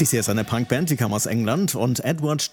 Dies hier ist eine Punkband, die kam aus England und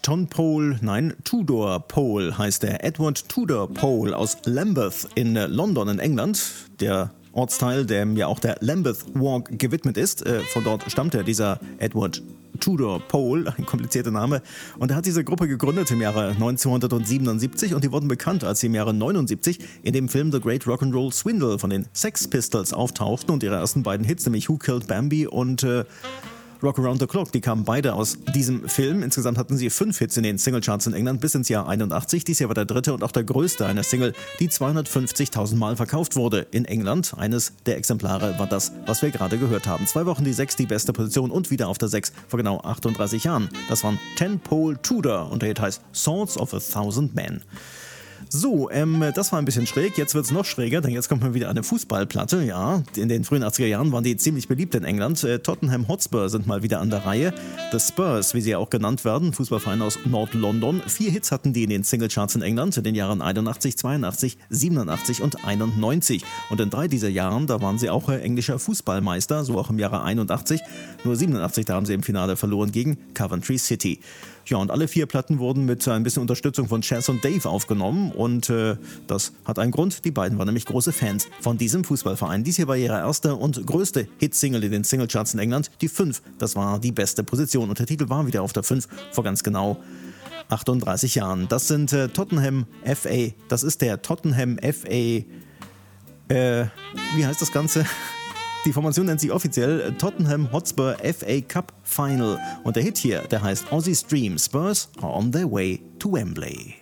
Tudor Pole heißt der. Edward Tudor Pole aus Lambeth in London in England, der Ortsteil, dem ja auch der Lambeth Walk gewidmet ist. Von dort stammt dieser Edward Tudor Pole, ein komplizierter Name. Und er hat diese Gruppe gegründet im Jahre 1977 und die wurden bekannt, als sie im Jahre 79 in dem Film The Great Rock'n'Roll Swindle von den Sex Pistols auftauchten und ihre ersten beiden Hits, nämlich Who Killed Bambi und Rock Around the Clock, die kamen beide aus diesem Film. Insgesamt hatten sie 5 Hits in den Singlecharts in England bis ins Jahr 81. Dies Jahr war der dritte und auch der größte einer Single, die 250.000 Mal verkauft wurde in England. Eines der Exemplare war das, was wir gerade gehört haben. 2 Wochen die 6, die beste Position und wieder auf der 6 vor genau 38 Jahren. Das waren Ten Pole Tudor und der Hit heißt Swords of a Thousand Men. So, das war ein bisschen schräg, jetzt wird es noch schräger, denn jetzt kommt mal wieder eine Fußballplatte, ja. In den frühen 80er Jahren waren die ziemlich beliebt in England. Tottenham Hotspur sind mal wieder an der Reihe. The Spurs, wie sie ja auch genannt werden, Fußballverein aus Nord-London. 4 Hits hatten die in den Singlecharts in England in den Jahren 81, 82, 87 und 91. Und in 3 dieser Jahren, da waren sie auch englischer Fußballmeister, so auch im Jahre 81. Nur 87, da haben sie im Finale verloren gegen Coventry City. Ja, und alle 4 Platten wurden mit ein bisschen Unterstützung von Chas und Dave aufgenommen und das hat einen Grund. Die beiden waren nämlich große Fans von diesem Fußballverein. Dies hier war ihre erste und größte Hitsingle in den Singlecharts in England. Die 5, das war die beste Position und der Titel war wieder auf der 5 vor ganz genau 38 Jahren. Das sind Tottenham FA, das ist der Tottenham FA, wie heißt das Ganze? Die Formation nennt sich offiziell Tottenham Hotspur FA Cup Final. Und der Hit hier, der heißt Aussie Stream. Spurs are on their way to Wembley.